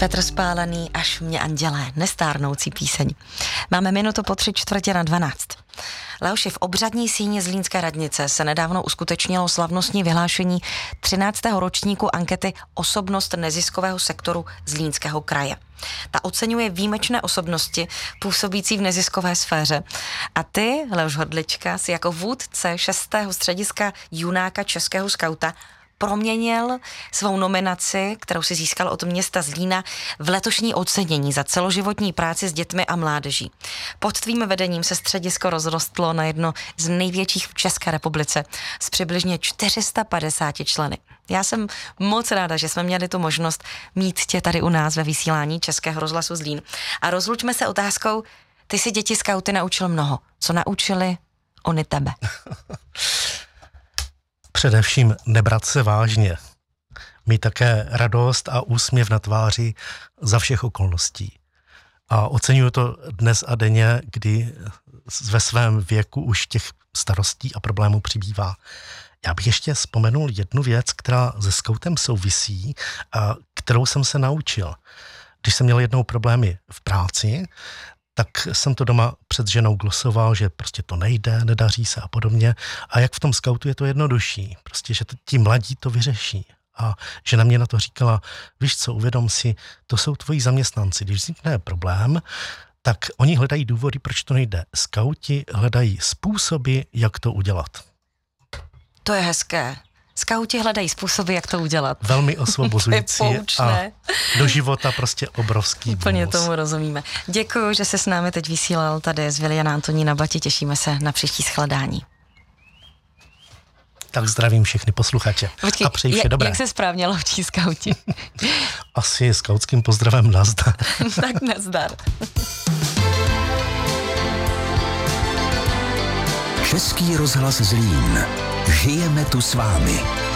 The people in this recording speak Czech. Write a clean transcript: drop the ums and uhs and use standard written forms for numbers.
Petr Spálený, Až mě andělé, nestárnoucí píseň. Máme minutu po 11:45. Leoši, v obřadní síni Zlínské radnice se nedávno uskutečnilo slavnostní vyhlášení 13. ročníku ankety Osobnost neziskového sektoru Zlínského kraje. Ta oceňuje výjimečné osobnosti působící v neziskové sféře. A ty, Leoš Hodlička, si jako vůdce 6. střediska junáka českého skauta proměnil svou nominaci, kterou si získal od města Zlína, v letošní ocenění za celoživotní práci s dětmi a mládeží. Pod tvým vedením se středisko rozrostlo na jedno z největších v České republice s přibližně 450 členy. Já jsem moc ráda, že jsme měli tu možnost mít tě tady u nás ve vysílání Českého rozhlasu Zlín. A rozlučme se otázkou, ty si děti skauty naučil mnoho. Co naučili oni tebe? Především nebrat se vážně. Mít také radost a úsměv na tváři za všech okolností. A oceňuju to dnes a denně, kdy ve svém věku už těch starostí a problémů přibývá. Já bych ještě vzpomenul jednu věc, která se skautem souvisí a kterou jsem se naučil. Když jsem měl jednou problémy v práci, tak jsem to doma před ženou glosoval, že prostě to nejde, nedaří se a podobně. A jak v tom skautu je to jednodušší. Prostě, že ti mladí to vyřeší. A žena mě na to říkala, víš co, uvědom si, to jsou tvoji zaměstnanci. Když vznikne problém, tak oni hledají důvody, proč to nejde. Skauti hledají způsoby, jak to udělat. To je hezké. Skauti hledají způsoby, jak to udělat. Velmi osvobozující a do života prostě obrovský Úplně bonus. tomu rozumíme. Děkuji, že se s námi teď vysílal tady z Viliana Antonína Bati. Těšíme se na příští shledání. Tak zdravím všechny posluchače. Počkej, a přeji vše dobré. Jak se správně loučí skauti? Asi skautským pozdravem nazdar. Tak nazdar. Český rozhlas Zlín. Žijeme tu s vámi.